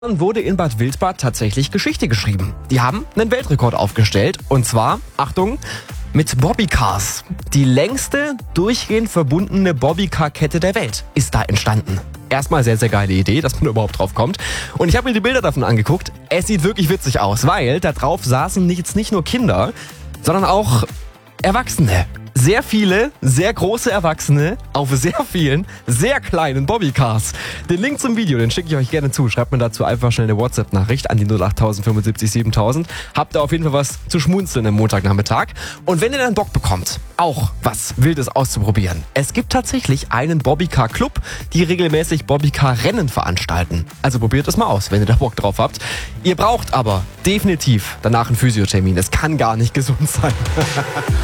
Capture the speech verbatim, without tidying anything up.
Wurde in Bad Wildbad tatsächlich Geschichte geschrieben. Die haben einen Weltrekord aufgestellt und zwar, Achtung, mit Bobbycars. Die längste durchgehend verbundene Bobbycar-Kette der Welt ist da entstanden. Erstmal sehr, sehr geile Idee, dass man überhaupt drauf kommt. Und ich habe mir die Bilder davon angeguckt. Es sieht wirklich witzig aus, weil da drauf saßen jetzt nicht nur Kinder, sondern auch Erwachsene. Sehr viele, sehr große Erwachsene auf sehr vielen, sehr kleinen Bobbycars. Den Link zum Video, den schicke ich euch gerne zu. Schreibt mir dazu einfach schnell eine WhatsApp-Nachricht an die null acht fünfundsiebzig siebentausend. Habt ihr auf jeden Fall was zu schmunzeln am Montagnachmittag. Und wenn ihr dann Bock bekommt, auch was Wildes auszuprobieren. Es gibt tatsächlich einen Bobbycar-Club, die regelmäßig Bobbycar-Rennen veranstalten. Also probiert es mal aus, wenn ihr da Bock drauf habt. Ihr braucht aber definitiv danach einen Physiothermin. Es kann gar nicht gesund sein.